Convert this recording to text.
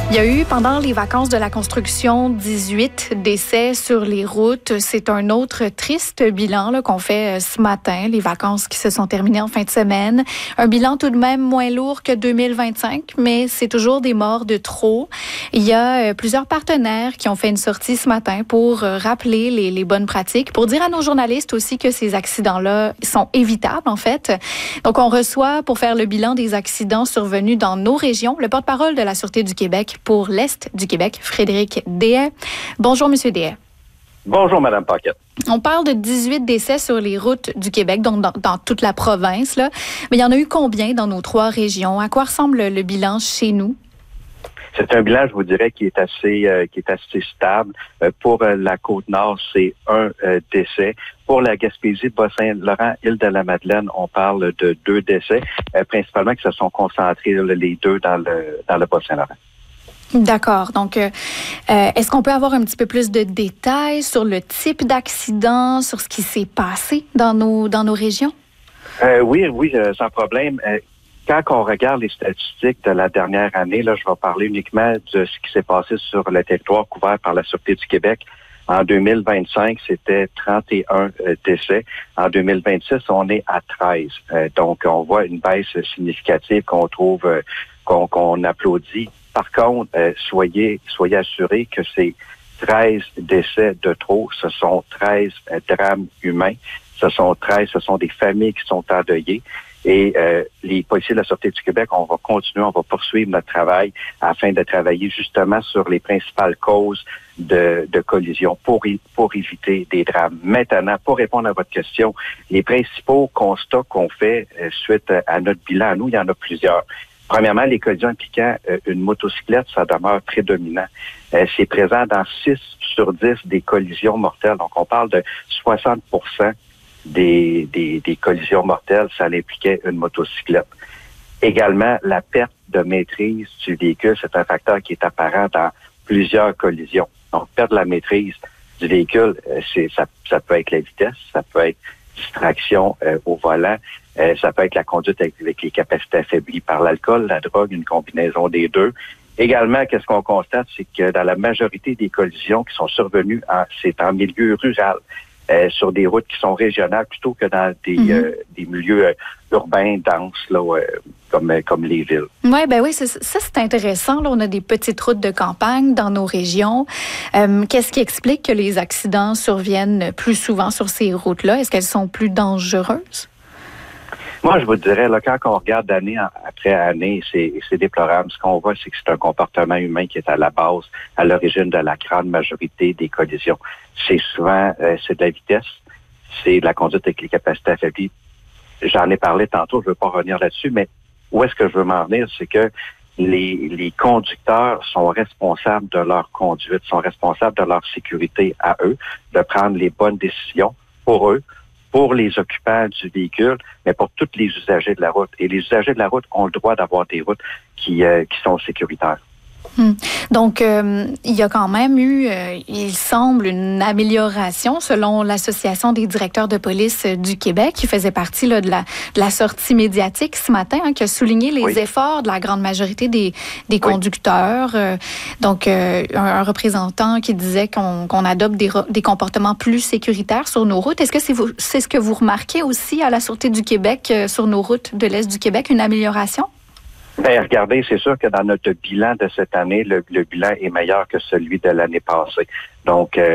Il y a eu, pendant les vacances de la construction, 18 décès sur les routes. C'est un autre triste bilan là, qu'on fait ce matin, les vacances qui se sont terminées en fin de semaine. Un bilan tout de même moins lourd que 2025, mais c'est toujours des morts de trop. Il y a plusieurs partenaires qui ont fait une sortie ce matin pour rappeler les bonnes pratiques, pour dire à nos journalistes aussi que ces accidents-là sont évitables, en fait. Donc, on reçoit, pour faire le bilan des accidents survenus dans nos régions, le porte-parole de la Sûreté du Québec pour l'Est du Québec, Frédéric Deshaies. Bonjour, Monsieur Deshaies. Bonjour, Mme Paquette. On parle de 18 décès sur les routes du Québec, donc dans toute la province, là. Mais il y en a eu combien dans nos 3 régions? À quoi ressemble le bilan chez nous? C'est un bilan, je vous dirais, qui est assez stable. Pour la Côte-Nord, c'est un décès. Pour la Gaspésie, Bas-Saint-Laurent, Île-de-la-Madeleine, on parle de 2 décès, principalement qui se sont concentrés les 2 dans le Bas-Saint-Laurent. D'accord. Donc, est-ce qu'on peut avoir un petit peu plus de détails sur le type d'accident, sur ce qui s'est passé dans nos régions? Oui, sans problème. Quand on regarde les statistiques de la dernière année, là, je vais parler uniquement de ce qui s'est passé sur le territoire couvert par la Sûreté du Québec. En 2025, c'était 31 décès. En 2026, on est à 13. Donc, on voit une baisse significative qu'on trouve, qu'on applaudit. Par contre, soyez assurés que ces 13 décès de trop, ce sont 13 drames humains. Ce sont des familles qui sont endeuillées. Et les policiers de la Sûreté du Québec, on va poursuivre notre travail afin de travailler justement sur les principales causes de collision pour éviter des drames. Maintenant, pour répondre à votre question, les principaux constats qu'on fait suite à notre bilan, nous, il y en a plusieurs. Premièrement, les collisions impliquant une motocyclette, ça demeure prédominant. C'est présent dans 6 sur 10 des collisions mortelles. Donc, on parle de 60% des collisions mortelles, ça impliquait une motocyclette. Également, la perte de maîtrise du véhicule, c'est un facteur qui est apparent dans plusieurs collisions. Donc, perdre la maîtrise du véhicule, ça peut être la vitesse, ça peut être distraction au volant, ça peut être la conduite avec les capacités affaiblies par l'alcool, la drogue, une combinaison des deux. Également, qu'est-ce qu'on constate, c'est que dans la majorité des collisions qui sont survenues, c'est en milieu rural, sur des routes qui sont régionales plutôt que dans des milieux urbains denses, là, comme les villes. Oui, ça c'est intéressant. Là, on a des petites routes de campagne dans nos régions. Qu'est-ce qui explique que les accidents surviennent plus souvent sur ces routes-là? Est-ce qu'elles sont plus dangereuses? Moi, je vous dirais, là, quand on regarde année après année, c'est déplorable. Ce qu'on voit, c'est que c'est un comportement humain qui est à la base, à l'origine de la grande majorité des collisions. C'est souvent, c'est de la vitesse, c'est de la conduite avec les capacités affaiblies. J'en ai parlé tantôt, je ne veux pas revenir là-dessus, mais où est-ce que je veux m'en venir, c'est que les conducteurs sont responsables de leur conduite, sont responsables de leur sécurité à eux, de prendre les bonnes décisions pour eux, pour les occupants du véhicule, mais pour tous les usagers de la route. Et les usagers de la route ont le droit d'avoir des routes qui sont sécuritaires. Donc, il y a quand même eu, il semble, une amélioration selon l'Association des directeurs de police du Québec, qui faisait partie là, de la sortie médiatique ce matin, qui a souligné les efforts de la grande majorité des conducteurs. Donc, un représentant qui disait qu'on adopte des comportements plus sécuritaires sur nos routes. Est-ce que c'est ce que vous remarquez aussi à la Sûreté du Québec sur nos routes de l'Est du Québec, une amélioration? Bien, regardez, c'est sûr que dans notre bilan de cette année, le bilan est meilleur que celui de l'année passée. Donc,